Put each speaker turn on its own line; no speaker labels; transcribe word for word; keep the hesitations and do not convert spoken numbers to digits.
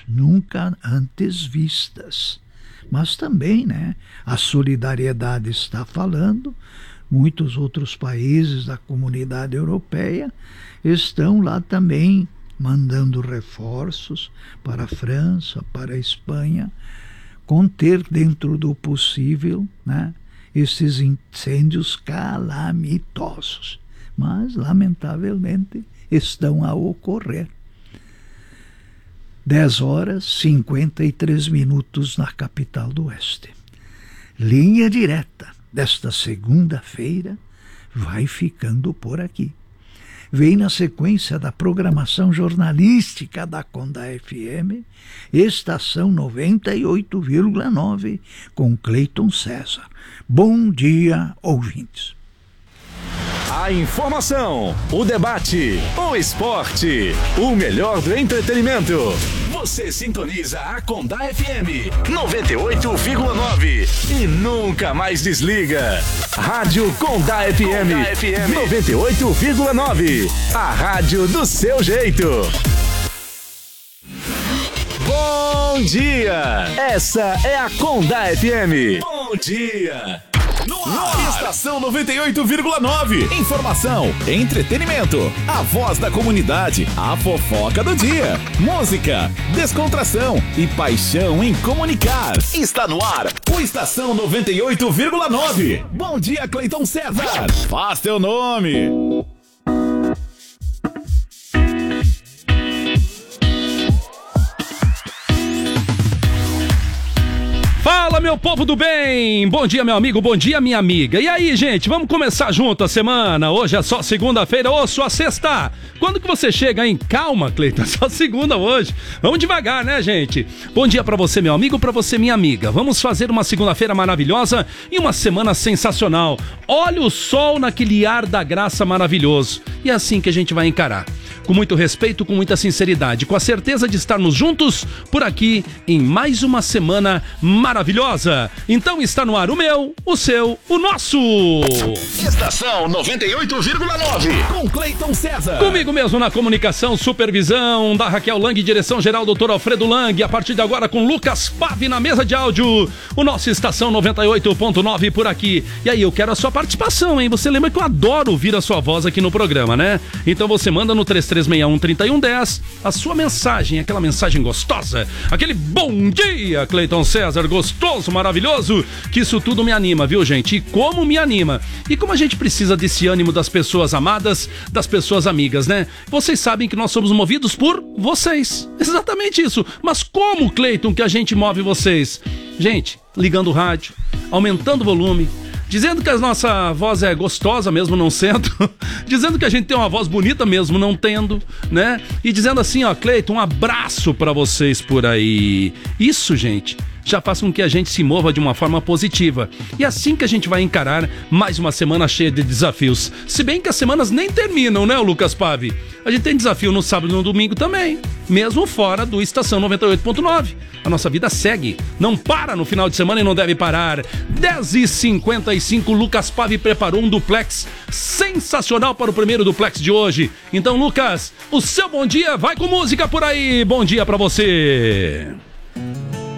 nunca antes vistas. Mas também, né, a solidariedade está falando, muitos outros países da comunidade europeia estão lá também mandando reforços para a França, para a Espanha, conter dentro do possível, né, esses incêndios calamitosos. Mas, lamentavelmente, estão a ocorrer. dez horas e cinquenta e três minutos na capital do Oeste. Linha Direta desta segunda-feira vai ficando por aqui. Vem na sequência da programação jornalística da Conda F M, estação noventa e oito vírgula nove, com Cleiton César. Bom dia, ouvintes.
A informação, o debate, o esporte, o melhor do entretenimento. Você sintoniza a Conda F M noventa e oito vírgula nove e nunca mais desliga. Rádio Conda F M, Conda F M noventa e oito vírgula nove. A rádio do seu jeito. Bom dia! Essa é a Conda F M. Bom dia! No ar. Estação noventa e oito vírgula nove. Informação, entretenimento, a voz da comunidade, a fofoca do dia, música, descontração e paixão em comunicar. Está no ar o Estação noventa e oito vírgula nove. Bom dia, Cleiton César. Faz teu nome.
Fala, meu povo do bem! Bom dia, meu amigo, bom dia, minha amiga. E aí, gente, vamos começar junto a semana? Hoje é só segunda-feira ou só sexta? Quando que você chega, hein? Calma, Cleiton, é só segunda hoje. Vamos devagar, né, gente? Bom dia pra você, meu amigo, pra você, minha amiga. Vamos fazer uma segunda-feira maravilhosa e uma semana sensacional. Olha o sol naquele ar da graça maravilhoso. E é assim que a gente vai encarar. Com muito respeito, com muita sinceridade, com a certeza de estarmos juntos por aqui em mais uma semana maravilhosa. Então está no ar o meu, o seu, o nosso
Estação noventa e oito vírgula nove com Cleiton César.
Comigo mesmo na comunicação, supervisão da Raquel Lang, direção geral doutor Alfredo Lang. A partir de agora com Lucas Pave na mesa de áudio. O nosso Estação noventa e oito ponto nove por aqui. E aí, eu quero a sua participação, hein? Você lembra que eu adoro ouvir a sua voz aqui no programa, né? Então você manda no três três seis um, três um um zero a sua mensagem, aquela mensagem gostosa, aquele bom dia, Cleiton César, gostoso, maravilhoso, que isso tudo me anima, viu, gente? E como me anima. E como a gente precisa desse ânimo das pessoas amadas, das pessoas amigas, né? Vocês sabem que nós somos movidos por vocês. Exatamente isso. Mas como, Cleiton, que a gente move vocês? Gente, ligando o rádio, aumentando o volume, dizendo que a nossa voz é gostosa mesmo não sendo, dizendo que a gente tem uma voz bonita mesmo não tendo, né? E dizendo assim, ó, Cleiton, um abraço pra vocês por aí. Isso, gente, já faz com que a gente se mova de uma forma positiva. E assim que a gente vai encarar mais uma semana cheia de desafios. Se bem que as semanas nem terminam, né, Lucas Pave? A gente tem desafio no sábado e no domingo também, mesmo fora do Estação noventa e oito ponto nove. A nossa vida segue, não para no final de semana e não deve parar. dez e cinquenta e cinco, Lucas Pave preparou um duplex sensacional para o primeiro duplex de hoje. Então, Lucas, o seu bom dia vai com música por aí. Bom dia pra você.